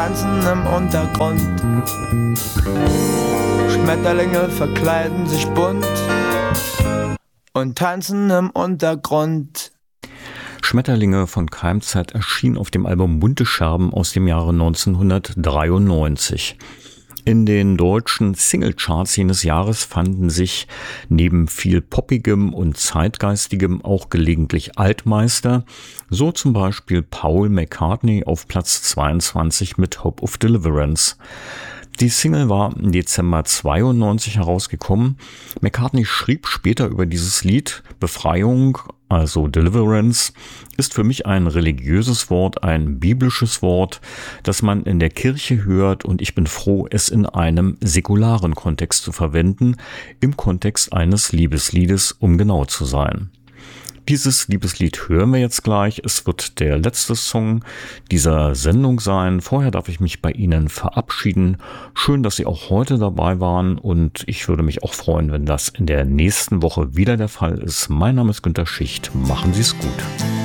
tanzen im Untergrund. Schmetterlinge verkleiden sich bunt und tanzen im Untergrund. Schmetterlinge von KMZ erschien auf dem Album Bunte Scherben aus dem Jahre 1993. In den deutschen Singlecharts jenes Jahres fanden sich neben viel Poppigem und Zeitgeistigem auch gelegentlich Altmeister, so zum Beispiel Paul McCartney auf Platz 22 mit Hope of Deliverance. Die Single war im Dezember 92 herausgekommen. McCartney schrieb später über dieses Lied: Befreiung, also Deliverance, ist für mich ein religiöses Wort, ein biblisches Wort, das man in der Kirche hört, und ich bin froh, es in einem säkularen Kontext zu verwenden, im Kontext eines Liebesliedes, um genau zu sein. Dieses Liebeslied hören wir jetzt gleich. Es wird der letzte Song dieser Sendung sein. Vorher darf ich mich bei Ihnen verabschieden. Schön, dass Sie auch heute dabei waren, und ich würde mich auch freuen, wenn das in der nächsten Woche wieder der Fall ist. Mein Name ist Günter Schicht. Machen Sie es gut.